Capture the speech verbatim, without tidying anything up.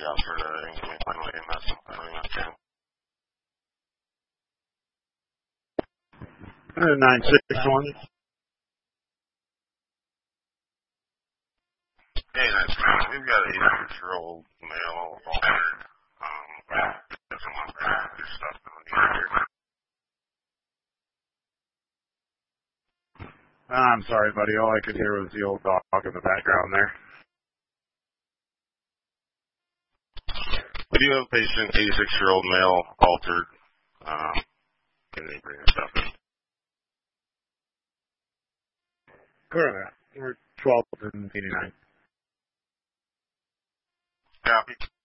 out for the incoming final A M S. nine six one. Hey, nice man. We've got an eighty-six-year-old male altered. Um, doesn't want to do stuff that we need here. I'm sorry, buddy. All I could hear was the old dog in the background there. We do have a patient, eighty-six-year-old male, altered. Um, can they bring the stuff in? Correct. We're twelve and eighty-nine. Copy.